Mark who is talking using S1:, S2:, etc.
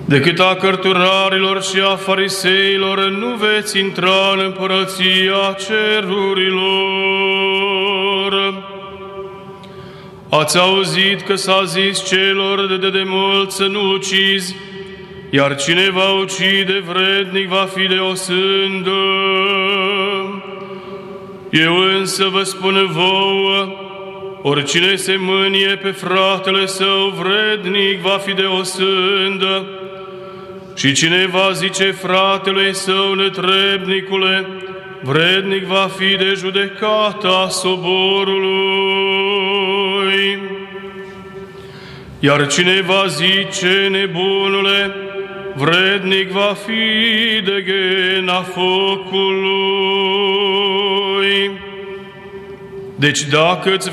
S1: Decât a cărturarilor și a fariseilor nu veți intra în împărăția cerurilor. Ați auzit că s-a zis celor de demult să nu ucizi, iar cine va ucide vrednic va fi de o sândă. Eu însă vă spun vouă, oricine se mânie pe fratele său vrednic va fi de o sândă, și cine va zice fratelui său netrebnicule, vrednic va fi de judecata soborului. Iar cine va zice nebunule, vrednic va fi de ghena focului. Deci dacă îți